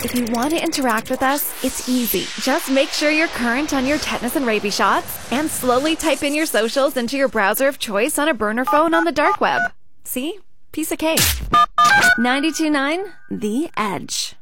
If you want to interact with us, it's easy. Just make sure you're current on your tetanus and rabies shots and slowly type in your socials into your browser of choice on a burner phone on the dark web. See? Piece of cake. 92.9 The Edge.